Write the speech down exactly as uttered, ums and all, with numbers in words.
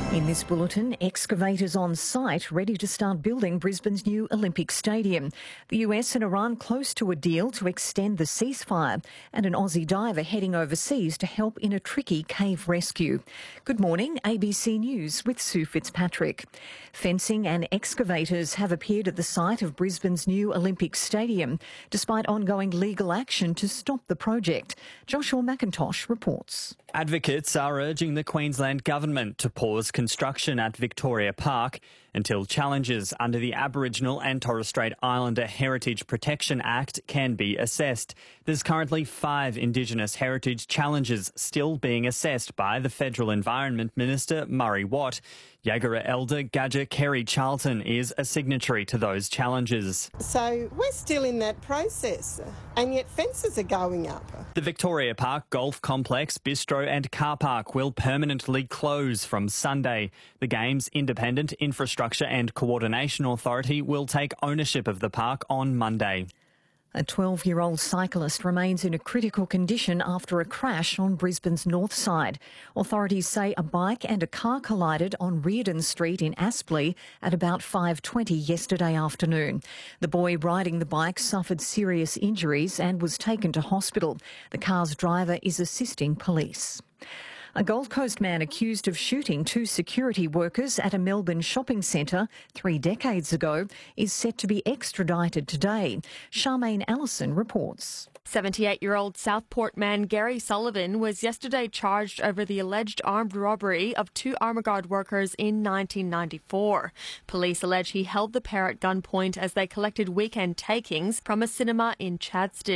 In this bulletin, excavators on site ready to start building Brisbane's new Olympic Stadium. The U S and Iran close to a deal to extend the ceasefire, and an Aussie diver heading overseas to help in a tricky cave rescue. Good morning, A B C News with Sue Fitzpatrick. Fencing and excavators have appeared at the site of Brisbane's new Olympic Stadium, despite ongoing legal action to stop the project. Joshua McIntosh reports. Advocates are urging the Queensland Government to pause construction at Victoria Park until challenges under the Aboriginal and Torres Strait Islander Heritage Protection Act can be assessed. There's currently five Indigenous heritage challenges still being assessed by the Federal Environment Minister, Murray Watt. Yagara elder Gadja Kerry Charlton is a signatory to those challenges. So we're still in that process, and yet fences are going up. The Victoria Park Golf Complex, Bistro and Car Park will permanently close from Sunday. The Games Independent Infrastructure and Coordination Authority will take ownership of the park on Monday. A twelve-year-old cyclist remains in a critical condition after a crash on Brisbane's north side. Authorities say a bike and a car collided on Reardon Street in Aspley at about five twenty yesterday afternoon. The boy riding the bike suffered serious injuries and was taken to hospital. The car's driver is assisting police. A Gold Coast man accused of shooting two security workers at a Melbourne shopping centre three decades ago is set to be extradited today. Charmaine Allison reports. seventy-eight-year-old Southport man Gary Sullivan was yesterday charged over the alleged armed robbery of two Armaguard workers in nineteen ninety-four. Police allege he held the pair at gunpoint as they collected weekend takings from a cinema in Chadstone.